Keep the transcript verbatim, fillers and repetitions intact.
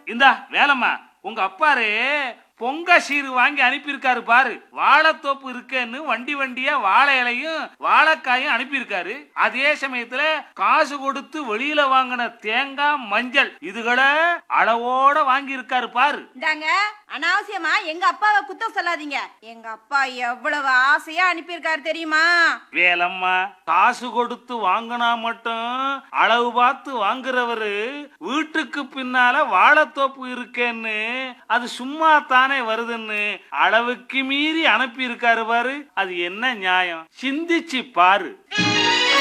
இந்தா வேலம்மா, உங்க அப்பாரு பொங்க சீரு வாங்கி அனுப்பியிருக்காரு பாரு. வாழைத்தோப்பு இருக்கேன்னு வண்டி வண்டியா வாழை இலையும் வாழைக்காயும் அனுப்பியிருக்காரு. அதே சமயத்துல காசு கொடுத்து வெளியில வாங்கின தேங்காய், மஞ்சள் இதுகளை அளவோட வாங்கி இருக்காரு பாரு. இந்தாங்க, அனாவசியமா எங்க அப்பாவை குத்தம் சொல்லாதீங்க. எங்க அப்பா எவ்வளவு ஆசையா அனுப்பியிருக்காரு தெரியுமா? வேலம்மா, காசு கொடுத்து வாங்கினா மட்டும் அளவு பார்த்து வாங்குறவரு வீட்டுக்கு பின்னால வாழைத்தோப்பு இருக்கேன்னு அது சும்மா தானே வருதுன்னு அளவுக்கு மீறி அனுப்பி இருக்காரு பாரு. அது என்ன நியாயம்? சிந்திச்சு பாரு.